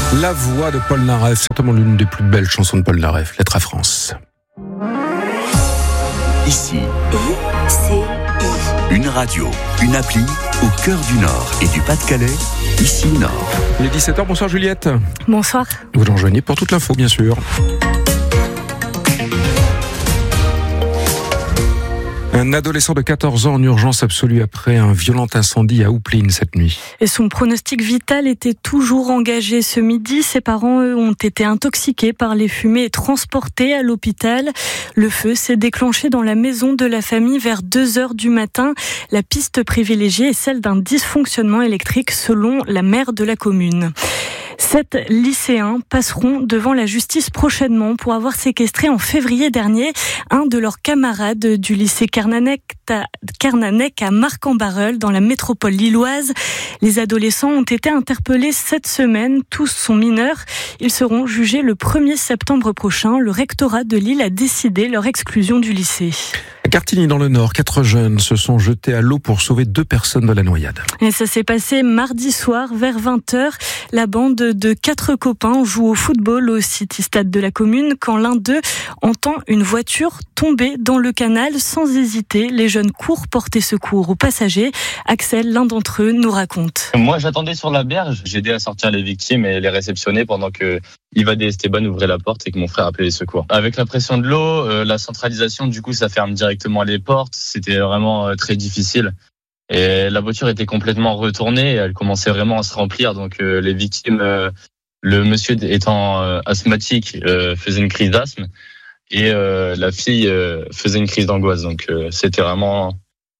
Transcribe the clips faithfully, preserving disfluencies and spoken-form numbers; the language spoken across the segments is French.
La voix de Paul Naref, certainement l'une des plus belles chansons de Paul Naref, Lettre à France. Ici, I, C, I. Une radio, une appli au cœur du Nord et du Pas-de-Calais, ici Nord. Il est dix-sept heures, bonsoir Juliette. Bonsoir. Vous nous rejoignez pour toute l'info, bien sûr. Un adolescent de quatorze ans en urgence absolue après un violent incendie à Houpline cette nuit. Et son pronostic vital était toujours engagé ce midi. Ses parents, eux, ont été intoxiqués par les fumées et transportés à l'hôpital. Le feu s'est déclenché dans la maison de la famille vers deux heures du matin. La piste privilégiée est celle d'un dysfonctionnement électrique selon la maire de la commune. Sept lycéens passeront devant la justice prochainement pour avoir séquestré en février dernier un de leurs camarades du lycée Carnanec à Marc-en-Barœul dans la métropole lilloise. Les adolescents ont été interpellés cette semaine. Tous sont mineurs. Ils seront jugés le premier septembre prochain. Le rectorat de Lille a décidé leur exclusion du lycée. À Cartigny dans le Nord, quatre jeunes se sont jetés à l'eau pour sauver deux personnes de la noyade. Et ça s'est passé mardi soir vers vingt heures. La bande de quatre copains joue au football au City Stade de la commune quand l'un d'eux entend une voiture tomber dans le canal. Sans hésiter, les jeunes courent porter secours aux passagers. Axel, l'un d'entre eux, nous raconte. Moi, j'attendais sur la berge. J'ai aidé à sortir les victimes et les réceptionner pendant que Yvad et Esteban ouvraient la porte et que mon frère appelait les secours. Avec la pression de l'eau, euh, la centralisation, du coup, ça ferme directement les portes. C'était vraiment euh, très difficile. Et la voiture était complètement retournée et elle commençait vraiment à se remplir. Donc, euh, les victimes, euh, le monsieur étant euh, asthmatique, euh, faisait une crise d'asthme et euh, la fille euh, faisait une crise d'angoisse. Donc, euh, c'était vraiment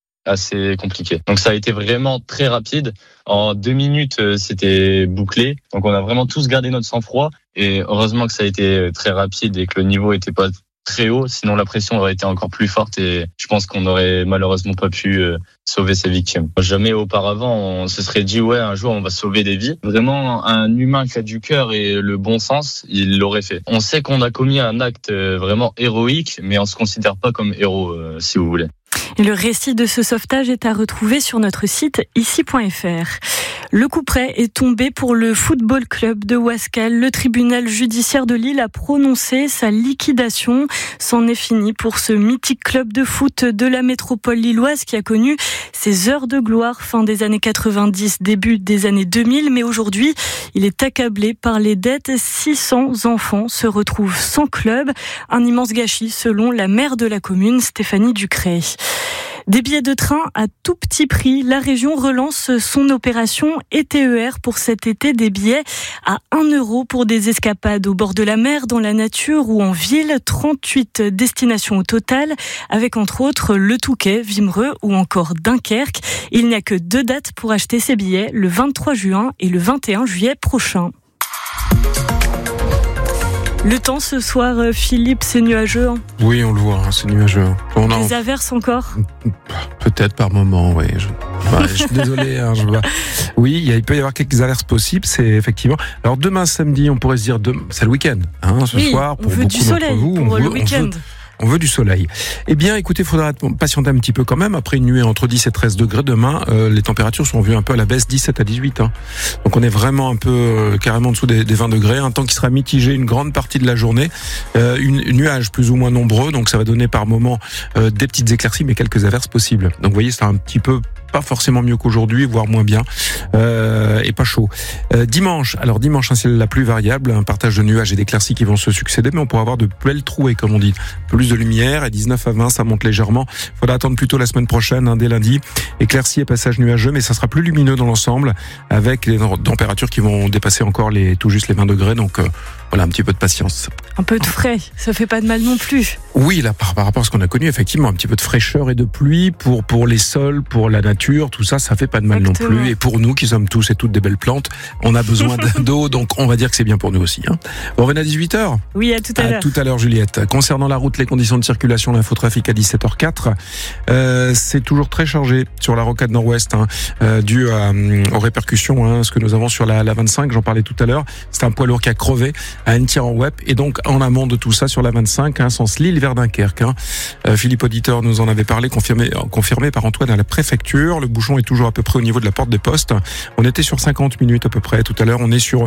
assez compliqué. Donc, ça a été vraiment très rapide. En deux minutes, euh, c'était bouclé. Donc, on a vraiment tous gardé notre sang-froid. Et heureusement que ça a été très rapide et que le niveau était pas très haut, sinon la pression aurait été encore plus forte et je pense qu'on n'aurait malheureusement pas pu euh, sauver ces victimes. Jamais auparavant on se serait dit ouais un jour on va sauver des vies. Vraiment un humain qui a du cœur et le bon sens, il l'aurait fait. On sait qu'on a commis un acte vraiment héroïque, mais on se considère pas comme héros euh, si vous voulez. Et le récit de ce sauvetage est à retrouver sur notre site ici point f r. Le couperet est tombé pour le football club de Ouascal. Le tribunal judiciaire de Lille a prononcé sa liquidation. C'en est fini pour ce mythique club de foot de la métropole lilloise qui a connu ses heures de gloire fin des années quatre-vingt-dix, début des années deux mille. Mais aujourd'hui, il est accablé par les dettes. six cents enfants se retrouvent sans club. Un immense gâchis selon la maire de la commune, Stéphanie Ducret. Des billets de train à tout petit prix. La région relance son opération E T E R pour cet été. Des billets à un euro pour des escapades au bord de la mer, dans la nature ou en ville. trente-huit destinations au total, avec entre autres le Touquet, Wimereux ou encore Dunkerque. Il n'y a que deux dates pour acheter ces billets, le vingt-trois juin et le vingt et un juillet prochain. Le temps ce soir, Philippe, c'est nuageux. Hein. Oui, on le voit, hein, c'est nuageux. On a... Des averses encore ? Peut-être par moment, oui. Je, enfin, je suis désolé. Hein, je vois. Oui, il peut y avoir quelques averses possibles, c'est effectivement. Alors demain, samedi, on pourrait se dire, demain, c'est le week-end, hein, ce oui, soir. Pour on veut beaucoup du soleil vous, pour on le veut, week-end. On veut, On veut du soleil. Eh bien, écoutez, il faudra patienter un petit peu quand même. Après une nuée entre dix et treize degrés demain, euh, les températures sont vues un peu à la baisse, dix-sept à dix-huit. Hein. Donc on est vraiment un peu euh, carrément en dessous des, des vingt degrés. Un temps qui sera mitigé une grande partie de la journée. Euh, une, une nuage plus ou moins nombreux, donc ça va donner par moment euh, des petites éclaircies, mais quelques averses possibles. Donc vous voyez, c'est un petit peu pas forcément mieux qu'aujourd'hui, voire moins bien, euh, et pas chaud. Euh, dimanche, alors dimanche, un ciel la plus variable, un partage de nuages et d'éclaircies qui vont se succéder, mais on pourra avoir de belles trouées, comme on dit. Plus de lumière, et dix-neuf à vingt, ça monte légèrement. Faudra attendre plutôt la semaine prochaine, hein, dès lundi. Éclaircies et passages nuageux, mais ça sera plus lumineux dans l'ensemble, avec les températures qui vont dépasser encore les tout juste les vingt degrés, donc euh, voilà, un petit peu de patience. Un peu de frais, ça fait pas de mal non plus. Oui, là, par, par rapport à ce qu'on a connu, effectivement, un petit peu de fraîcheur et de pluie pour, pour les sols, pour la nature, tout ça, ça fait pas de mal Exactement. non plus. Et pour nous, qui sommes tous et toutes des belles plantes, on a besoin d'eau, donc on va dire que c'est bien pour nous aussi. Hein. On revient à dix-huit heures. Oui, à tout à, à l'heure. tout à l'heure, Juliette. Concernant la route, les conditions de circulation, l'infotrafic à dix-sept heures quatre, euh, c'est toujours très chargé sur la rocade nord-ouest, hein, euh, dû à, aux répercussions, hein, ce que nous avons sur la, la vingt-cinq, j'en parlais tout à l'heure. C'est un poids lourd qui a crevé à Anne-Thiers-en-Web, et donc en amont de tout ça, sur la vingt-cinq, hein, sens Lille vers Dunkerque. Hein. Euh, Philippe Auditeur nous en avait parlé, confirmé, confirmé par Antoine à la préfecture. Le bouchon est toujours à peu près au niveau de la porte des postes. On était sur cinquante minutes à peu près tout à l'heure. On est sur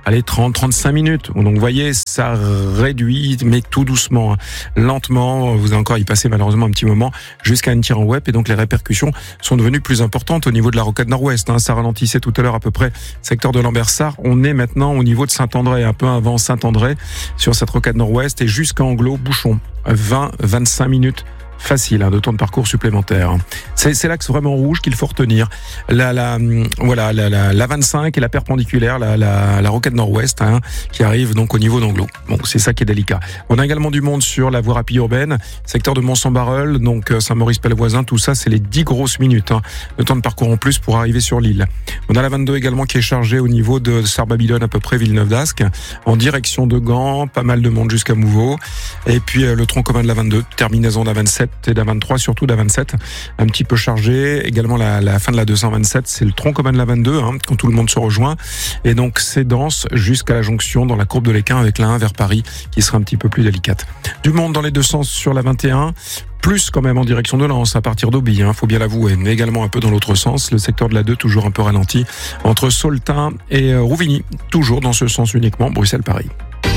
allez, trente, trente-cinq minutes. Donc vous voyez, ça réduit, mais tout doucement, hein. lentement. Vous allez encore y passer malheureusement un petit moment jusqu'à une tire en web, et donc les répercussions sont devenues plus importantes au niveau de la rocade nord-ouest. Hein. Ça ralentissait tout à l'heure à peu près secteur de Lambersart. On est maintenant au niveau de Saint-André, un peu avant Saint-André sur cette rocade nord-ouest, et jusqu'à Anglo, bouchon, vingt à vingt-cinq minutes. Facile, hein, de temps de parcours supplémentaire. C'est, c'est l'axe vraiment rouge qu'il faut retenir. La, la, voilà, la, la, la vingt-cinq et la perpendiculaire, la, la, la rocade nord-ouest, hein, qui arrive donc au niveau d'Anglo. Bon, c'est ça qui est délicat. On a également du monde sur la voie rapide urbaine, secteur de Mont-Saint-Barreul, donc Saint-Maurice-Pellevoisin, tout ça, c'est les dix grosses minutes, hein, de temps de parcours en plus pour arriver sur l'île. On a la vingt-deux également qui est chargée au niveau de Sarre-Babylone, à peu près Villeneuve d'Ascq, en direction de Gand, pas mal de monde jusqu'à Mouveau. Et puis le tronc commun de la vingt-deux, terminaison de la vingt-sept et de la vingt-trois, surtout de la vingt-sept, un petit peu chargé. Également la, la fin de la deux cent vingt-sept, c'est le tronc commun de la vingt-deux, hein, quand tout le monde se rejoint. Et donc c'est dense jusqu'à la jonction dans la courbe de l'Équin avec la un vers Paris, qui sera un petit peu plus délicate. Du monde dans les deux sens sur la vingt et un, plus quand même en direction de Lens à partir d'Auby, hein, faut bien l'avouer, mais également un peu dans l'autre sens. Le secteur de la deux toujours un peu ralenti entre Saultin et Rouvigny, toujours dans ce sens uniquement, Bruxelles-Paris.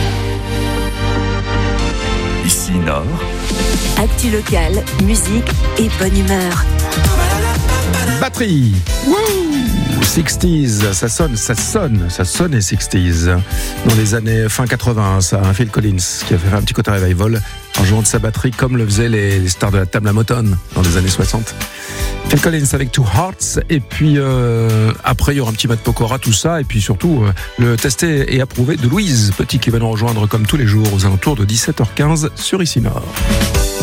Ici Nord. Actu locale, musique et bonne humeur. Batterie. Wouh, sixties, ça sonne, ça sonne, ça sonne les sixties. Dans les années fin quatre-vingts, ça, hein, Phil Collins qui a fait un petit côté revival en jouant de sa batterie comme le faisaient les, les stars de la table à Motown dans les années soixante. Phil Collins avec Two Hearts, et puis euh, après il y aura un petit Matt Pokora, tout ça, et puis surtout euh, le testé et approuvé de Louise Petit qui va nous rejoindre comme tous les jours aux alentours de dix-sept heures quinze sur Ici Nord.